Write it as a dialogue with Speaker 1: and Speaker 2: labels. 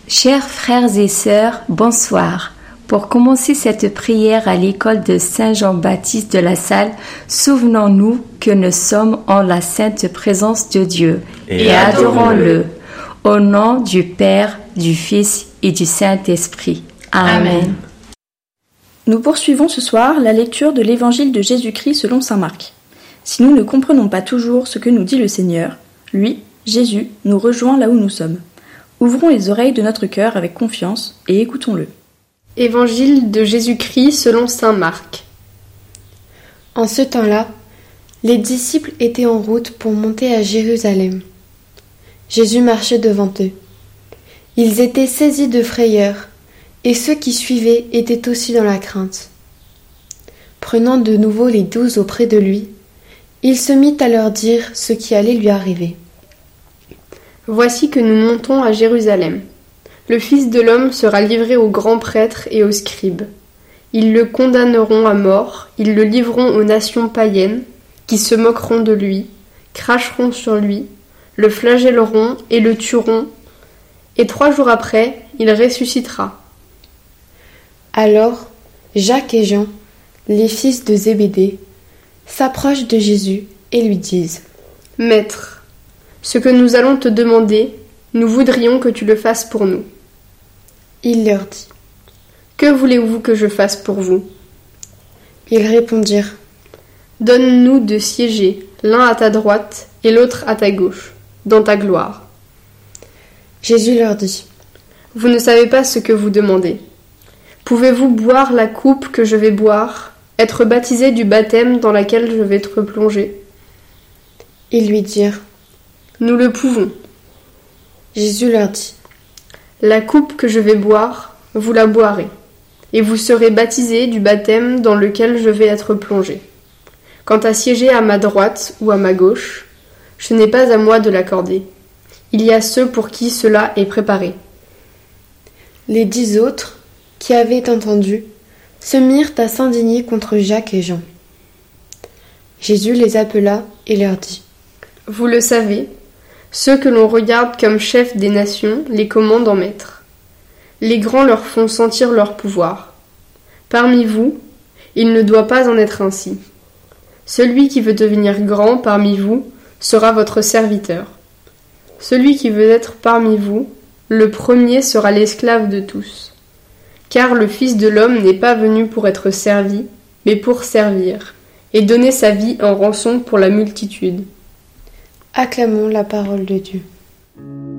Speaker 1: Chers frères et sœurs, bonsoir. Pour commencer cette prière à l'école de Saint Jean-Baptiste de la Salle, souvenons-nous que nous sommes en la sainte présence de Dieu et adorons-le. Au nom du Père, du Fils et du Saint-Esprit. Amen.
Speaker 2: Nous poursuivons ce soir la lecture de l'Évangile de Jésus-Christ selon saint Marc. Si nous ne comprenons pas toujours ce que nous dit le Seigneur, lui, Jésus, nous rejoint là où nous sommes. Ouvrons les oreilles de notre cœur avec confiance et écoutons-le.
Speaker 3: Évangile de Jésus-Christ selon saint Marc.
Speaker 4: En ce temps-là, les disciples étaient en route pour monter à Jérusalem. Jésus marchait devant eux. Ils étaient saisis de frayeur, et ceux qui suivaient étaient aussi dans la crainte. Prenant de nouveau les 12 auprès de lui, il se mit à leur dire ce qui allait lui arriver.
Speaker 3: Voici que nous montons à Jérusalem. Le Fils de l'homme sera livré aux grands prêtres et aux scribes. Ils le condamneront à mort, ils le livreront aux nations païennes, qui se moqueront de lui, cracheront sur lui, le flagelleront et le tueront, et 3 jours après, il ressuscitera.
Speaker 4: Alors, Jacques et Jean, les fils de Zébédée, s'approchent de Jésus et lui disent : «
Speaker 3: Maître, ce que nous allons te demander, nous voudrions que tu le fasses pour nous. »
Speaker 4: Il leur dit : «
Speaker 3: Que voulez-vous que je fasse pour vous ? »
Speaker 4: Ils répondirent :
Speaker 3: « Donne-nous de siéger, l'un à ta droite et l'autre à ta gauche, dans ta gloire. »
Speaker 4: Jésus leur dit :
Speaker 3: « Vous ne savez pas ce que vous demandez. Pouvez-vous boire la coupe que je vais boire, être baptisé du baptême dans laquelle je vais être plongé ? »
Speaker 4: Ils lui dirent :
Speaker 3: « Nous le pouvons. »
Speaker 4: Jésus leur dit :
Speaker 3: « La coupe que je vais boire, vous la boirez, et vous serez baptisés du baptême dans lequel je vais être plongé. Quant à siéger à ma droite ou à ma gauche, ce n'est pas à moi de l'accorder. Il y a ceux pour qui cela est préparé. »
Speaker 4: Les 10 autres, qui avaient entendu, se mirent à s'indigner contre Jacques et Jean. Jésus les appela et leur dit :
Speaker 3: « Vous le savez, ceux que l'on regarde comme chefs des nations les commandent en maîtres. Les grands leur font sentir leur pouvoir. Parmi vous, il ne doit pas en être ainsi. Celui qui veut devenir grand parmi vous sera votre serviteur. Celui qui veut être parmi vous, le premier sera l'esclave de tous. Car le Fils de l'homme n'est pas venu pour être servi, mais pour servir, et donner sa vie en rançon pour la multitude. »
Speaker 4: Acclamons la parole de Dieu.